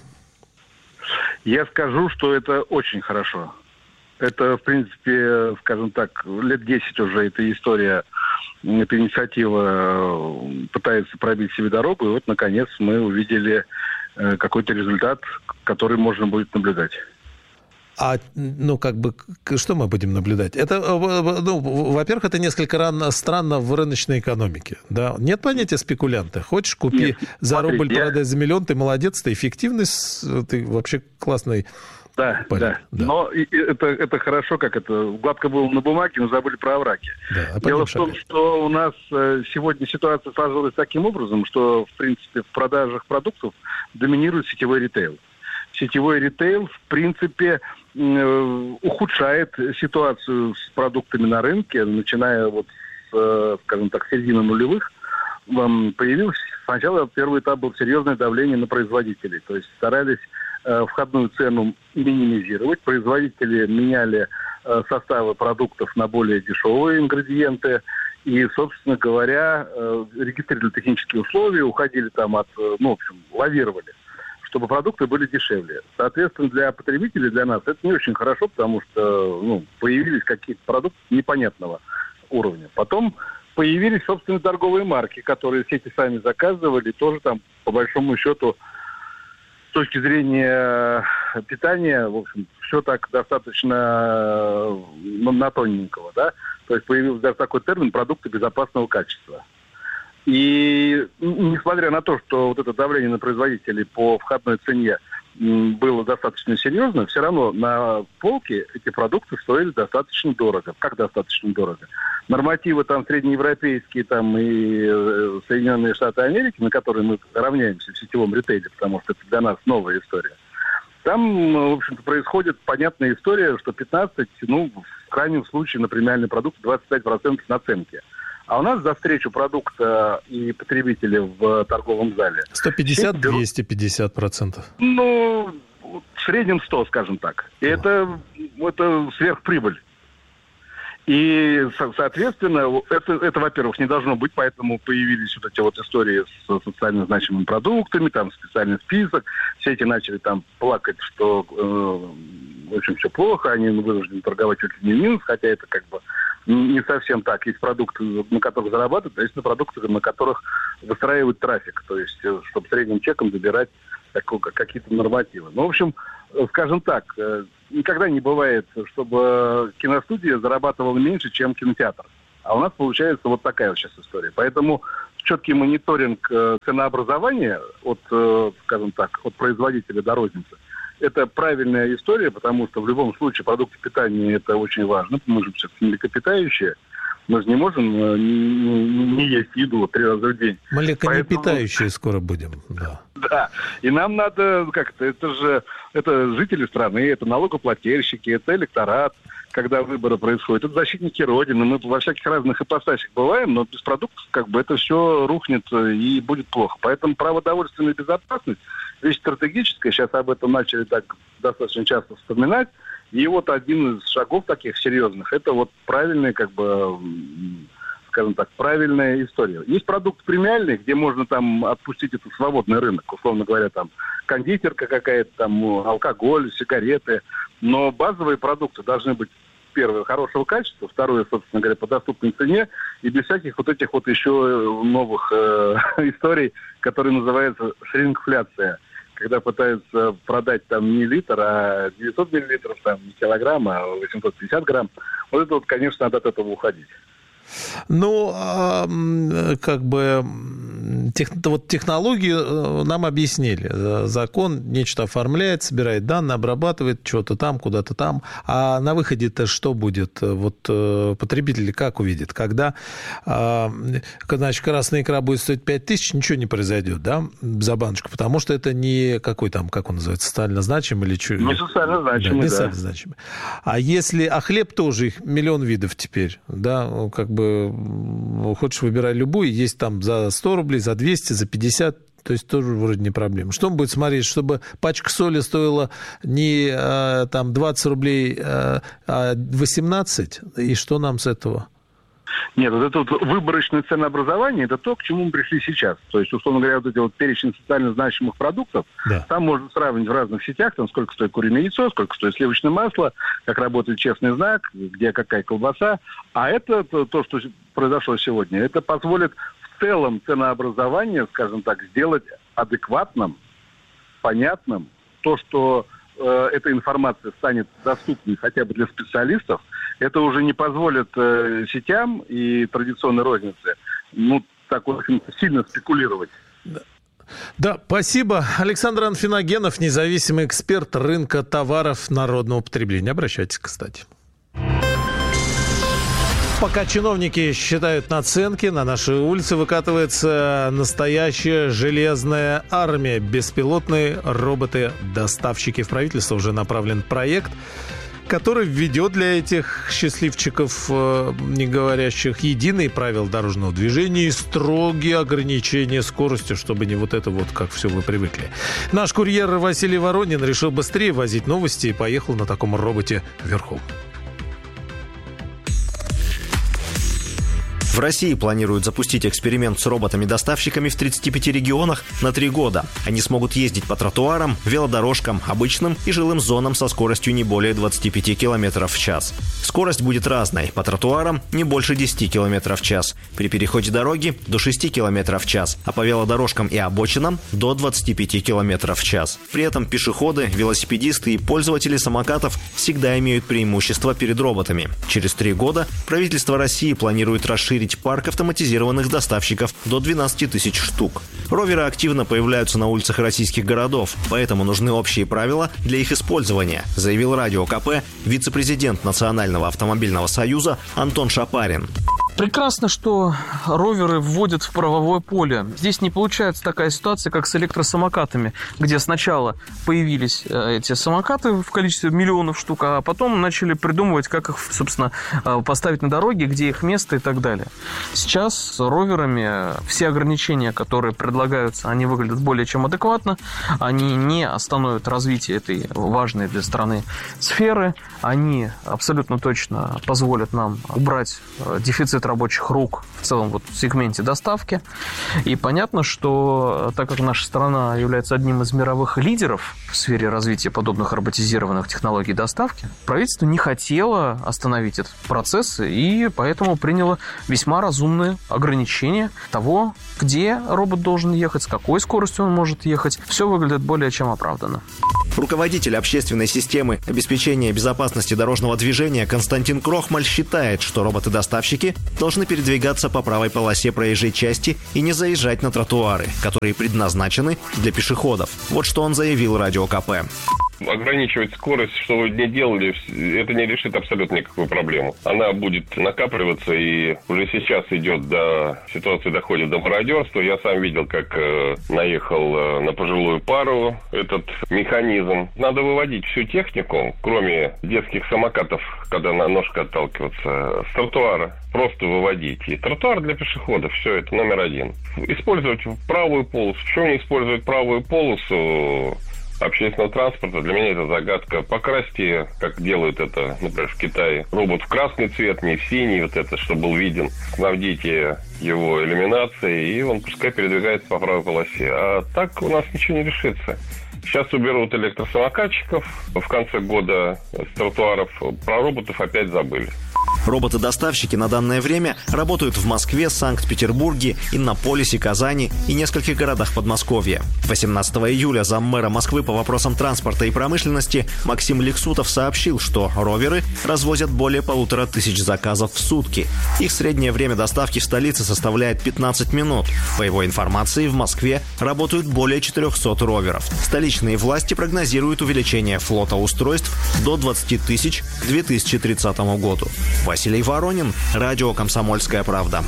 Я скажу, что это очень хорошо. Это, в принципе, скажем так, лет десять уже эта история, эта инициатива пытается пробить себе дорогу, и вот, наконец, мы увидели какой-то результат, который можно будет наблюдать. А, ну, как бы, что мы будем наблюдать? Это, ну, во-первых, это несколько рано, странно в рыночной экономике. Да? Нет понятия спекулянта. Хочешь, купи Нет, за смотри, рубль, я... продай за миллион, ты молодец, ты эффективный, ты вообще классный. Да, парень. да, да. Но это, это хорошо, как это, гладко было на бумаге, но забыли про овраги. Да, Дело в том, что у нас сегодня ситуация сложилась таким образом, что, в принципе, в продажах продуктов доминирует сетевой ритейл. Сетевой ритейл, в принципе, ухудшает ситуацию с продуктами на рынке, начиная вот с, скажем так, середины нулевых. Появилось сначала первый этап был серьезное давление на производителей, то есть старались входную цену минимизировать. Производители меняли э, составы продуктов на более дешевые ингредиенты и, собственно говоря, э, регистрировали технические условия, уходили там от, э, ну, в общем, лавировали, чтобы продукты были дешевле. Соответственно, для потребителей, для нас это не очень хорошо, потому что, ну, появились какие-то продукты непонятного уровня. Потом появились, собственно, торговые марки, которые сети сами заказывали, тоже там, по большому счету, с точки зрения питания, в общем, все так достаточно ну, на тоненького, да. То есть появился даже такой термин «продукты безопасного качества». И несмотря на то, что вот это давление на производителей по входной цене было достаточно серьезно, все равно на полке эти продукты стоили достаточно дорого. Как достаточно дорого? Нормативы там среднеевропейские там, и Соединенные Штаты Америки, на которые мы равняемся в сетевом ритейле, потому что это для нас новая история, там, в общем-то, происходит понятная история, что пятнадцать, ну, в крайнем случае на премиальный продукт двадцать пять процентов наценки. А у нас за встречу продукта и потребителя в торговом зале... сто пятьдесят - двести пятьдесят процентов. Ну, в среднем сто, скажем так. И это, это сверхприбыль. И, соответственно, это, это, во-первых, не должно быть, поэтому появились вот эти вот истории с социально значимыми продуктами, там специальный список. Все эти начали там плакать, что, э, в общем, все плохо, они вынуждены торговать чуть ли не минус, хотя это как бы не совсем так. Есть продукты, на которых зарабатывают, а есть продукты, на которых выстраивают трафик, то есть, чтобы средним чеком добирать какие-то нормативы. Ну, в общем, скажем так, никогда не бывает, чтобы киностудия зарабатывала меньше, чем кинотеатр. А у нас получается вот такая вот сейчас история. Поэтому четкий мониторинг ценообразования от, скажем так, от производителя до розницы – это правильная история, потому что в любом случае продукты питания – это очень важно. Мы же все-таки млекопитающие. Мы же не можем не, не, не есть еду три раза в день. Млекопитающие Поэтому... скоро будем, да. Да, и нам надо, как это, это же это жители страны, это налогоплательщики, это электорат, когда выборы происходят, это защитники Родины. Мы во всяких разных ипостасях бываем, но без продуктов как бы это все рухнет и будет плохо. Поэтому продовольственная безопасность – вещь стратегическая. Сейчас об этом начали так достаточно часто вспоминать. И вот один из шагов таких серьезных – это вот правильная, как бы, скажем так, правильная история. Есть продукт премиальный, где можно там отпустить этот свободный рынок, условно говоря, там кондитерка какая-то, там алкоголь, сигареты. Но базовые продукты должны быть, первое, хорошего качества, второе, собственно говоря, по доступной цене и без всяких вот этих вот еще новых э, историй, которые называются шрингфляция. Когда пытаются продать там не литр, а девятьсот миллилитров, там не килограмм, а восемьсот пятьдесят грамм, вот это вот, конечно, надо от этого уходить. Ну, как бы тех, вот технологии нам объяснили. Закон нечто оформляет, собирает данные, обрабатывает что-то там, куда-то там. А на выходе-то что будет? Вот потребитель как увидит? Когда, значит, красная икра будет стоить пять тысяч, ничего не произойдет, да, за баночку, потому что это не какой там, как он называется, социально значимый или что? Не социально значимый, да. Не да. социально значимый. А если, а хлеб тоже, их миллион видов теперь, да, как бы хочешь выбирай любой, есть там за сто рублей, за двести, за пятьдесят, то есть тоже вроде не проблема. Что он будет смотреть, чтобы пачка соли стоила не там двадцать рублей, а восемнадцать, и что нам с этого? Нет, вот это вот выборочное ценообразование, это то, к чему мы пришли сейчас. То есть, условно говоря, вот эти вот перечень социально значимых продуктов, да. Там можно сравнить в разных сетях, там сколько стоит куриное яйцо, сколько стоит сливочное масло, как работает честный знак, где какая колбаса. А это то, то, что произошло сегодня, это позволит в целом ценообразование, скажем так, сделать адекватным, понятным. То, что э, эта информация станет доступной хотя бы для специалистов, это уже не позволит э, сетям и традиционной рознице, ну, так вот сильно спекулировать. Да. Да, спасибо. Александр Анфиногенов, независимый эксперт рынка товаров народного потребления. Обращайтесь, кстати. Пока чиновники считают наценки, на наши улицы выкатывается настоящая железная армия. Беспилотные роботы-доставщики. В правительство уже направлен проект, который введет для этих счастливчиков, не говорящих, единые правила дорожного движения и строгие ограничения скорости, чтобы не вот это вот, как все вы привыкли. Наш курьер Василий Воронин решил быстрее возить новости и поехал на таком роботе верхом. В России планируют запустить эксперимент с роботами-доставщиками в тридцати пяти регионах на три года. Они смогут ездить по тротуарам, велодорожкам, обычным и жилым зонам со скоростью не более двадцати пяти километров в час. Скорость будет разной. По тротуарам не больше десяти километров в час. При переходе дороги до шести километров в час. А по велодорожкам и обочинам до двадцати пяти километров в час. При этом пешеходы, велосипедисты и пользователи самокатов всегда имеют преимущество перед роботами. Через три года правительство России планирует расширить парк автоматизированных доставщиков до двенадцати тысяч штук. Роверы активно появляются на улицах российских городов, поэтому нужны общие правила для их использования, заявил Радио ка пэ вице-президент Национального автомобильного союза Антон Шапарин. Прекрасно, что роверы вводят в правовое поле. Здесь не получается такая ситуация, как с электросамокатами, где сначала появились эти самокаты в количестве миллионов штук, а потом начали придумывать, как их, собственно, поставить на дороге, где их место и так далее. Сейчас с роверами все ограничения, которые предлагаются, они выглядят более чем адекватно, они не остановят развитие этой важной для страны сферы, они абсолютно точно позволят нам убрать дефицит рабочих рук в целом вот в сегменте доставки. И понятно, что так как наша страна является одним из мировых лидеров в сфере развития подобных роботизированных технологий доставки, правительство не хотело остановить этот процесс и поэтому приняло весьма разумные ограничения того, где робот должен ехать, с какой скоростью он может ехать. Все выглядит более чем оправданно. Руководитель общественной системы обеспечения безопасности дорожного движения Константин Крохмаль считает, что роботы-доставщики должны передвигаться по правой полосе проезжей части и не заезжать на тротуары, которые предназначены для пешеходов. Вот что он заявил Радио КП. Ограничивать скорость, что вы не делали, это не решит абсолютно никакую проблему. Она будет накапливаться, и уже сейчас идет до... Ситуация доходит до мародерства. Я сам видел, как э, наехал э, на пожилую пару этот механизм. Надо выводить всю технику, кроме детских самокатов, когда на ножка отталкиваться, с тротуара. Просто выводить. И тротуар для пешеходов, все, это номер один. Использовать правую полосу. Почему не использовать правую полосу общественного транспорта? Для меня это загадка. Покрасьте, как делают это, например, в Китае, робот в красный цвет, не в синий, вот это, чтобы был виден. Снабдите его иллюминацией, и он пускай передвигается по правой полосе. А так у нас ничего не решится. Сейчас уберут электросамокатчиков. В конце года с тротуаров про роботов опять забыли. Роботы-доставщики на данное время работают в Москве, Санкт-Петербурге, Иннополисе, Казани и нескольких городах Подмосковья. восемнадцатого июля заммэра Москвы по вопросам транспорта и промышленности Максим Лексутов сообщил, что роверы развозят более полутора тысяч заказов в сутки. Их среднее время доставки в столице составляет пятнадцать минут. По его информации, в Москве работают более четырехсот роверов. Столичные власти прогнозируют увеличение флота устройств до двадцати тысяч к две тысячи тридцатому году. Василий Воронин, Радио «Комсомольская правда».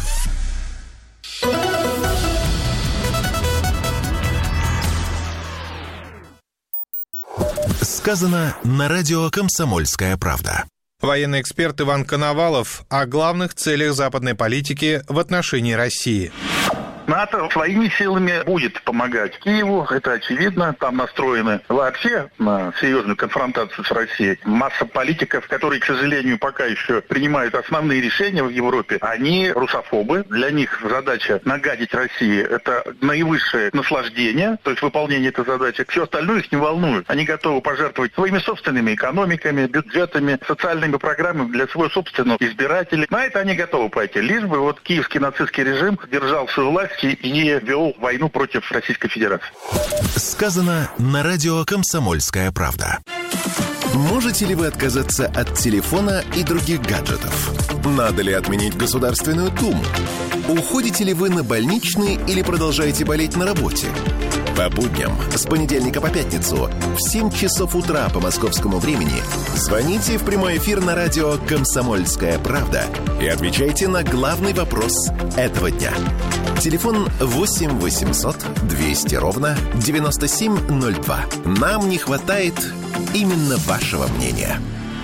Сказано на радио «Комсомольская правда». Военный эксперт Иван Коновалов о главных целях западной политики в отношении России. НАТО своими силами будет помогать Киеву, это очевидно. Там настроены вообще на серьезную конфронтацию с Россией. Масса политиков, которые, к сожалению, пока еще принимают основные решения в Европе, они русофобы. Для них задача нагадить России – это наивысшее наслаждение, то есть выполнение этой задачи. Все остальное их не волнует. Они готовы пожертвовать своими собственными экономиками, бюджетами, социальными программами для своего собственного избирателя. На это они готовы пойти. Лишь бы вот киевский нацистский режим держал свою власть и вел войну против Российской Федерации. Сказано на радио «Комсомольская правда». Можете ли вы отказаться от телефона и других гаджетов? Надо ли отменить Государственную Думу? Уходите ли вы на больничный или продолжаете болеть на работе? По будням с понедельника по пятницу в семь часов утра по московскому времени звоните в прямой эфир на радио «Комсомольская правда» и отвечайте на главный вопрос этого дня. Телефон восемь восемьсот двести ровно девяносто семь ноль два. Нам не хватает именно вашего мнения.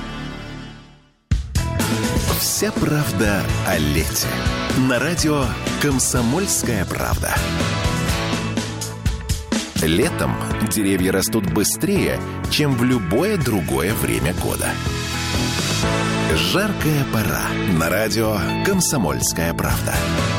Вся правда о лете. На радио «Комсомольская правда». Летом деревья растут быстрее, чем в любое другое время года. Жаркая пора. На радио «Комсомольская правда».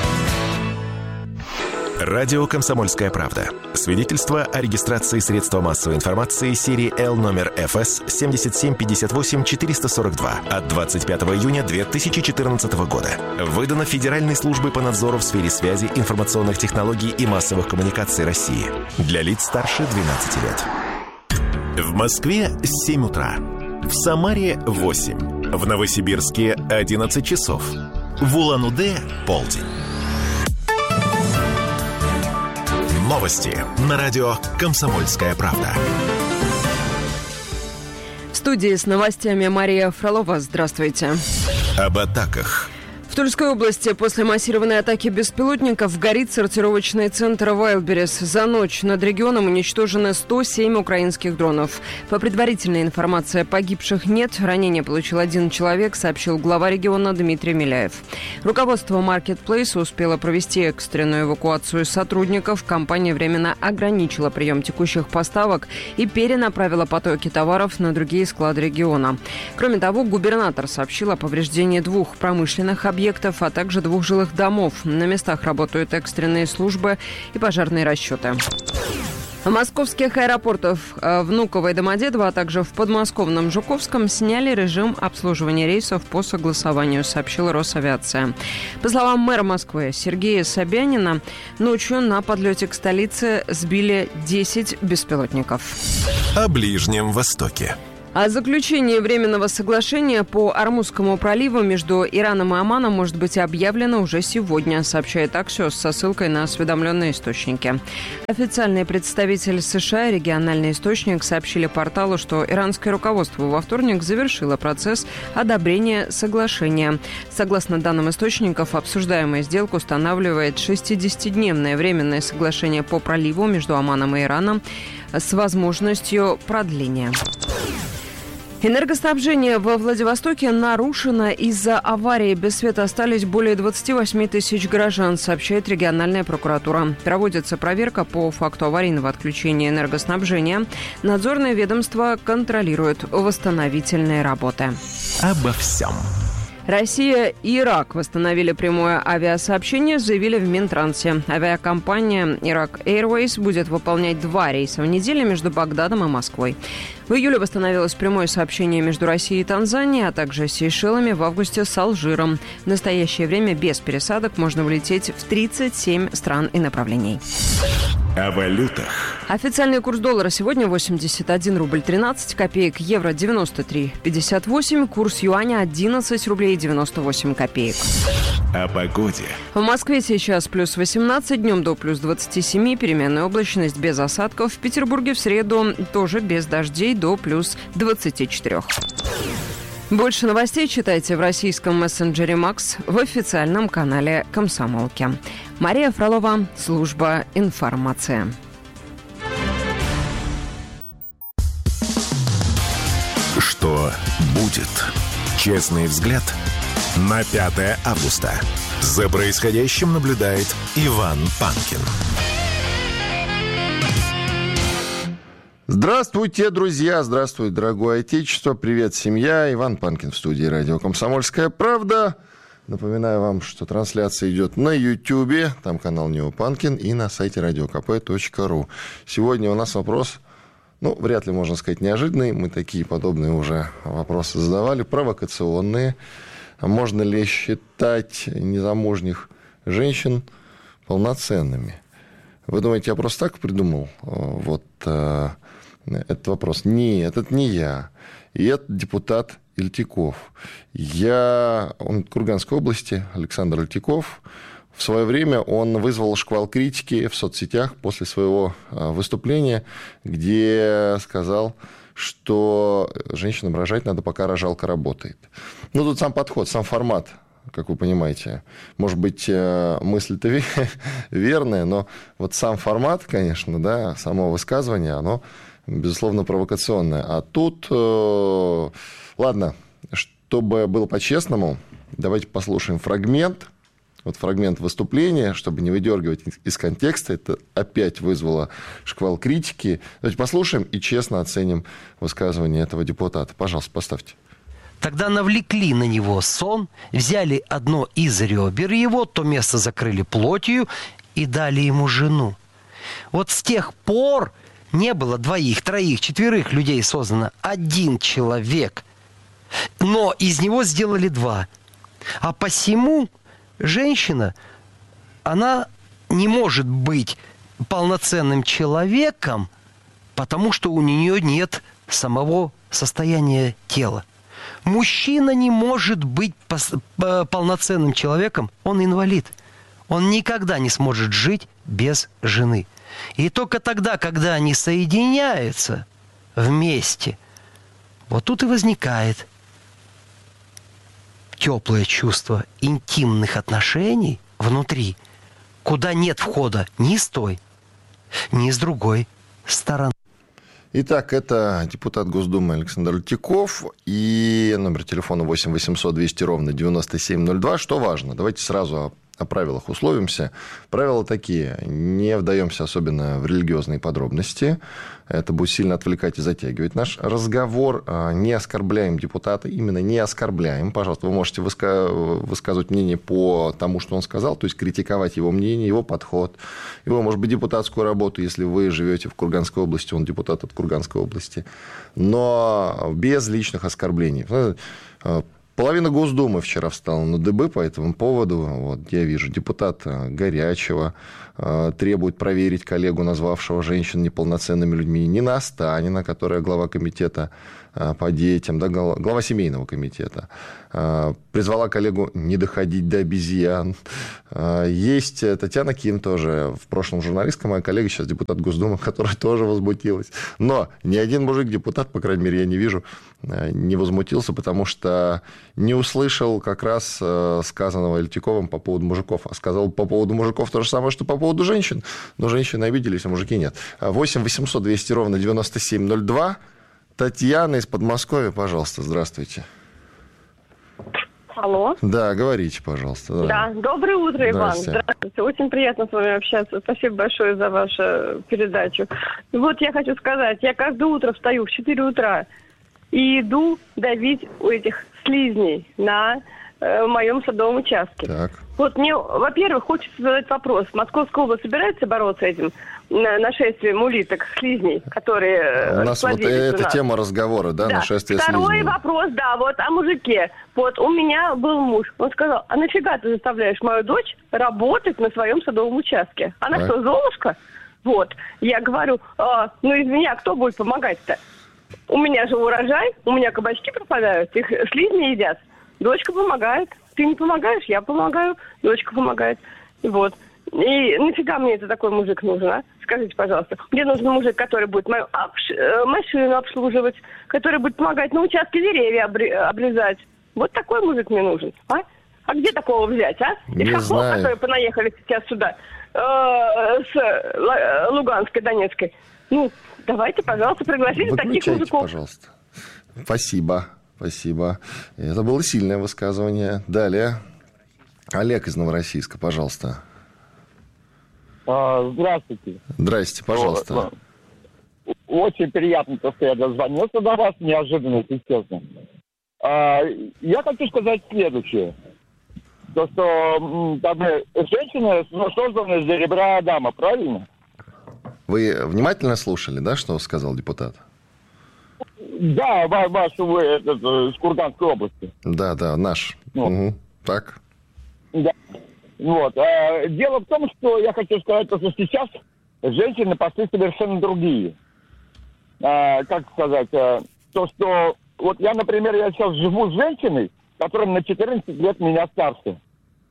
Радио «Комсомольская правда». Свидетельство о регистрации средства массовой информации серии Л номер эф эс семь семь пять восемь четыре сорок два от двадцать пятого июня две тысячи четырнадцатого года. Выдано Федеральной службой по надзору в сфере связи, информационных технологий и массовых коммуникаций России. Для лиц старше двенадцати лет. В Москве семь утра. В Самаре восемь. В Новосибирске одиннадцать часов. В Улан-Удэ полдень. Новости на радио «Комсомольская правда». В студии с новостями Мария Фролова. Здравствуйте. Об атаках. В Тульской области после массированной атаки беспилотников горит сортировочный центр Wildberries. За ночь над регионом уничтожено сто семь украинских дронов. По предварительной информации, погибших нет. Ранение получил один человек, сообщил глава региона Дмитрий Миляев. Руководство маркетплейса успело провести экстренную эвакуацию сотрудников. Компания временно ограничила прием текущих поставок и перенаправила потоки товаров на другие склады региона. Кроме того, губернатор сообщил о повреждении двух промышленных объектов, а также двух жилых домов. На местах работают экстренные службы и пожарные расчеты. В московских аэропортах Внуково и Домодедово, а также в подмосковном Жуковском сняли режим обслуживания рейсов по согласованию, сообщила Росавиация. По словам мэра Москвы Сергея Собянина, ночью на подлете к столице сбили десять беспилотников. О Ближнем Востоке. О заключении временного соглашения по Ормузскому проливу между Ираном и Оманом может быть объявлено уже сегодня, сообщает Axios со ссылкой на осведомленные источники. Официальный представитель США и региональный источник сообщили порталу, что иранское руководство во вторник завершило процесс одобрения соглашения. Согласно данным источников, обсуждаемая сделка устанавливает шестидесятидневное временное соглашение по проливу между Оманом и Ираном с возможностью продления. Энергоснабжение во Владивостоке нарушено. Из-за аварии без света остались более двадцать восемь тысяч горожан, сообщает региональная прокуратура. Проводится проверка по факту аварийного отключения энергоснабжения. Надзорное ведомство контролирует восстановительные работы. Обо всем. Россия и Ирак восстановили прямое авиасообщение, заявили в Минтрансе. Авиакомпания Iraq Airways будет выполнять два рейса в неделю между Багдадом и Москвой. В июле восстановилось прямое сообщение между Россией и Танзанией, а также Сейшелами, в августе с Алжиром. В настоящее время без пересадок можно влететь в тридцать семь стран и направлений. О валютах. Официальный курс доллара сегодня восемьдесят один рубль тринадцать копеек, евро девяносто три пятьдесят восемь, курс юаня одиннадцать рублей девяносто восемь копеек. О погоде. В Москве сейчас плюс восемнадцать, днем до плюс двадцать семь, переменная облачность без осадков. В Петербурге в среду тоже без дождей до плюс двадцать четыре. Больше новостей читайте в российском мессенджере Макс, в официальном канале Комсомолки. Мария Фролова, служба информации. Что будет? Честный взгляд на пятое августа. За происходящим наблюдает Иван Панкин. Здравствуйте, друзья! Здравствуй, дорогое отечество! Привет, семья! Иван Панкин в студии радио «Комсомольская правда». Напоминаю вам, что трансляция идет на Ютьюбе, там канал Нео Панкин, и на сайте радио ка пэ точка ру. Сегодня у нас вопрос, ну, вряд ли можно сказать неожиданный, мы такие подобные уже вопросы задавали, провокационные. Можно ли считать незамужних женщин полноценными? Вы думаете, я просто так придумал вот э, этот вопрос? Нет, это не я. И это депутат Ильтиков. Я, он из Курганской области, Александр Ильтиков. В свое время он вызвал шквал критики в соцсетях после своего выступления, где сказал, что женщинам рожать надо, пока рожалка работает. Ну, тут сам подход, сам формат, как вы понимаете. Может быть, мысль-то верная, но вот сам формат, конечно, да, само высказывание, оно, безусловно, провокационное. А тут, ладно, чтобы было по-честному, давайте послушаем фрагмент. Вот фрагмент выступления, чтобы не выдергивать из контекста, это опять вызвало шквал критики. Давайте послушаем и честно оценим высказывание этого депутата. Пожалуйста, поставьте. Тогда навлекли на него сон, взяли одно из ребер его, то место закрыли плотью и дали ему жену. Вот с тех пор не было двоих, троих, четверых людей создано. Один человек. Но из него сделали два. А посему женщина, она не может быть полноценным человеком, потому что у нее нет самого состояния тела. Мужчина не может быть полноценным человеком, он инвалид. Он никогда не сможет жить без жены. И только тогда, когда они соединяются вместе, вот тут и возникает теплое чувство интимных отношений внутри, куда нет входа ни с той, ни с другой стороны. Итак, это депутат Госдумы Александр Лютиков и номер телефона восемь восемьсот двести ровно девяносто семь ноль два. Что важно? Давайте сразу о, о правилах условимся. Правила такие. Не вдаемся особенно в религиозные подробности. Это будет сильно отвлекать и затягивать наш разговор. Не оскорбляем депутата, именно не оскорбляем. Пожалуйста, вы можете выска... высказывать мнение по тому, что он сказал, то есть критиковать его мнение, его подход, его, может быть, депутатскую работу, если вы живете в Курганской области, он депутат от Курганской области, но без личных оскорблений. Половина Госдумы вчера встала на дыбы по этому поводу. Вот, я вижу, депутат Горячева требует проверить коллегу, назвавшего женщин неполноценными людьми, Нина Останина, которая глава комитета по детям, да, глава семейного комитета, призвала коллегу не доходить до обезьян. Есть Татьяна Ким тоже, в прошлом журналистка, моя коллега, сейчас депутат Госдумы, которая тоже возмутилась. Но ни один мужик-депутат, по крайней мере, я не вижу, не возмутился, потому что не услышал как раз сказанного Лютиковым по поводу мужиков, а сказал по поводу мужиков то же самое, что по поводу женщин. Но женщины обиделись, а мужики нет. восемь восемьсот двести ровно девяносто семь ноль два. Татьяна из Подмосковья, пожалуйста, здравствуйте. Алло. Да, говорите, пожалуйста. Да, да. Доброе утро, Иван. Здравствуйте. Здравствуйте. Очень приятно с вами общаться. Спасибо большое за вашу передачу. И вот я хочу сказать, я каждое утро встаю в четыре утра и иду давить у этих слизней на э, моем садовом участке. Так. Вот мне, во-первых, хочется задать вопрос. Московская область собирается бороться с этим нашествием улиток, слизней, которые... У нас вот эта тема разговора, да, да. Нашествие слизней. Второй вопрос, да, вот о мужике. Вот у меня был муж, он сказал, а нафига ты заставляешь мою дочь работать на своем садовом участке? Она так. Что, Золушка? Вот. Я говорю, а, ну извини, а кто будет помогать-то? У меня же урожай, у меня кабачки пропадают, их слизни едят. Дочка помогает. Ты не помогаешь, я помогаю, дочка помогает. И вот. И нафига мне это такой мужик нужен, а? Скажите, пожалуйста. Мне нужен мужик, который будет мою обш... машину обслуживать, который будет помогать на участке деревья обре... обрезать. Вот такой мужик мне нужен, а? А где такого взять, а? Из хохлов, которые понаехали сейчас сюда, э, с Луганской, Донецкой. Ну, давайте, пожалуйста, пригласите таких мужиков. Пожалуйста. Спасибо, спасибо. Это было сильное высказывание. Далее. Олег из Новороссийска, пожалуйста. Здравствуйте. Здрасте, пожалуйста. Очень приятно, что я дозвонился до вас, неожиданно, естественно. Я хочу сказать следующее. То, что там, женщина создана из ребра Адама, правильно? Вы внимательно слушали, да, что сказал депутат? Да, ваш, вы, этот, из Курганской области. Да, да, наш. Вот. Угу. Так. Да. Вот. Дело в том, что я хочу сказать, что сейчас женщины пошли совершенно другие. Как сказать, то, что... Вот я, например, я сейчас живу с женщиной, которая на четырнадцать лет меня старше.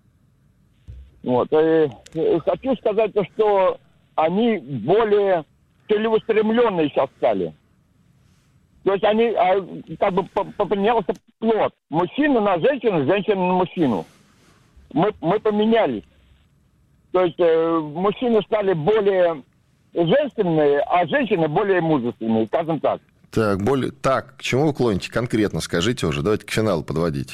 Вот. И хочу сказать, что они более целеустремленные сейчас стали. То есть они, как бы, поменялся плод. Мужчина на женщину, женщина на мужчину. Мы, мы поменялись. То есть э, мужчины стали более женственные, а женщины более мужественные, скажем так. Так, более... так, к чему вы клоните конкретно, скажите уже. Давайте к финалу подводить.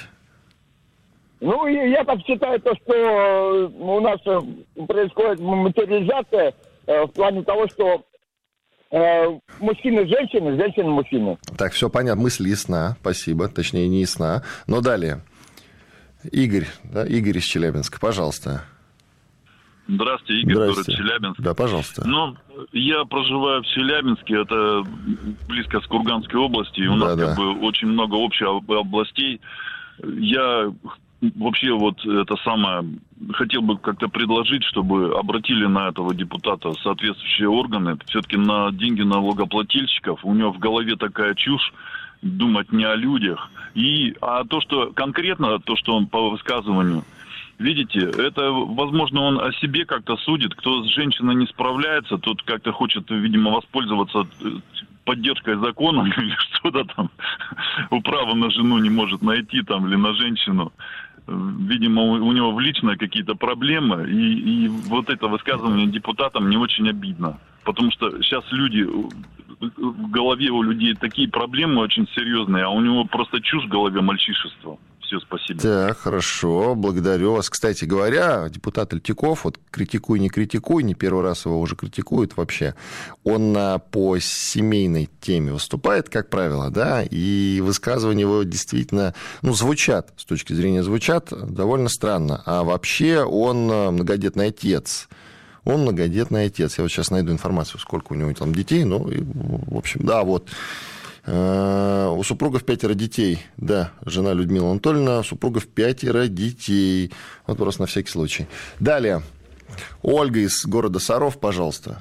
Ну, я так считаю, то, что у нас происходит материализация э, в плане того, что э, мужчина женщина, женщина мужчина. Так, все понятно, мысль ясна, спасибо, точнее не ясна. Но далее. Игорь, да, Игорь из Челябинска, пожалуйста. Здравствуйте, Игорь, Здравствуйте. город Челябинск. Да, пожалуйста. Ну, я проживаю в Челябинске, это близко с Курганской области, и у да, нас да. как бы очень много общих областей. Я вообще вот это самое хотел бы как-то предложить, чтобы обратили на этого депутата соответствующие органы, все-таки на деньги налогоплательщиков. У него в голове такая чушь, думать не о людях. И, а то, что конкретно, то, что он по высказыванию, видите, это, возможно, он о себе как-то судит. Кто с женщиной не справляется, тот как-то хочет, видимо, воспользоваться поддержкой закона или что-то там управу на жену не может найти там или на женщину. Видимо, у него в личной какие-то проблемы, и, и вот это высказывание депутатам не очень обидно. Потому что сейчас люди, в голове у людей такие проблемы очень серьезные, а у него просто чушь в голове мальчишества. Все, спасибо. Так, хорошо, благодарю вас. Кстати говоря, депутат Альтиков, вот критикуй, не критикуй, не первый раз его уже критикуют вообще, он по семейной теме выступает, как правило, да, и высказывания его действительно, ну, звучат, с точки зрения звучат, довольно странно. А вообще он многодетный отец. Он многодетный отец. Я вот сейчас найду информацию, сколько у него там детей, ну, и, в общем, да, вот. У супругов пятеро детей. Да, жена Людмила Анатольевна, у супругов пятеро детей. Вот просто на всякий случай. Далее. Ольга из города Саров, пожалуйста.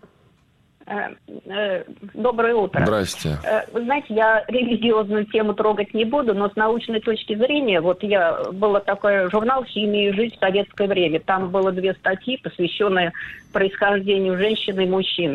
Доброе утро. Здрасте. Вы знаете, я религиозную тему трогать не буду, но с научной точки зрения, вот я, был такой журнал «Химия и жизнь в советское время». Там было две статьи, посвященные происхождению женщины и мужчины.